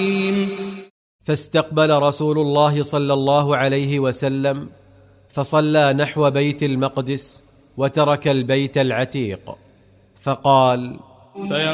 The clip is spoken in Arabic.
فاستقبل رسول الله صلى الله عليه وسلم فصلى نحو بيت المقدس وترك البيت العتيق، فقال: